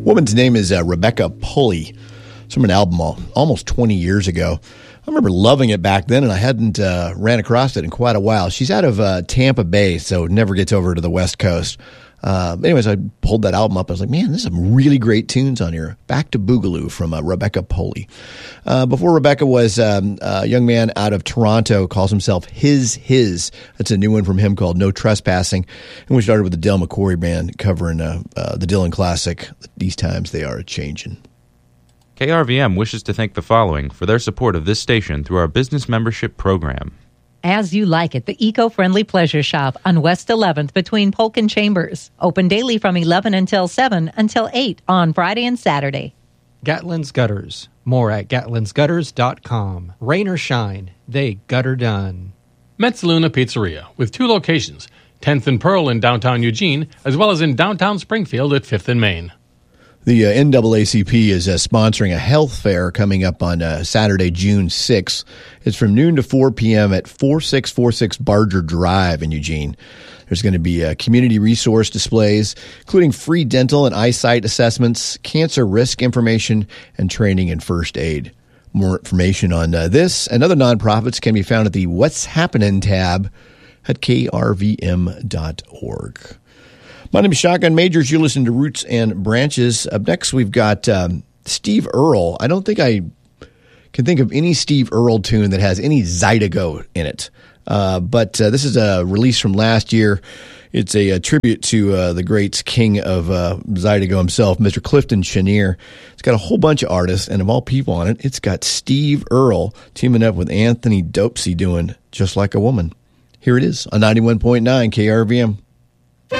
Woman's name is Rebecca Pulley. It's from an album almost 20 years ago. I remember loving it back then, and I hadn't ran across it in quite a while. She's out of Tampa Bay, so never gets over to the West Coast. Anyways, I pulled that album up. I was like, man, there's some really great tunes on here. Back to Boogaloo from Rebecca Pulley. Before Rebecca was a young man out of Toronto, calls himself His. That's a new one from him called No Trespassing. And we started with the Del McCoury Band covering the Dylan classic, These Times They Are A-Changin'. KRVM wishes to thank the following for their support of this station through our business membership program. As You Like It, the eco-friendly pleasure shop on West 11th between Polk and Chambers. Open daily from 11 until 7 until 8 on Friday and Saturday. Gatlin's Gutters. More at gatlinsgutters.com. Rain or shine, they gutter done. Metzaluna Pizzeria, with 2 locations, 10th and Pearl in downtown Eugene, as well as in downtown Springfield at 5th and Main. The NAACP is sponsoring a health fair coming up on Saturday, June 6th. It's from noon to 4 p.m. at 4646 Barger Drive in Eugene. There's going to be community resource displays, including free dental and eyesight assessments, cancer risk information, and training in first aid. More information on this and other nonprofits can be found at the What's Happening tab at krvm.org. My name is Shotgun Majors. You listen to Roots and Branches. Up next, we've got Steve Earle. I don't think I can think of any Steve Earle tune that has any Zydeco in it. But this is a release from last year. It's a tribute to the great king of Zydeco himself, Mr. Clifton Chenier. It's got a whole bunch of artists, and of all people on it, it's got Steve Earle teaming up with Anthony Dopsy doing Just Like a Woman. Here it is on 91.9 KRVM.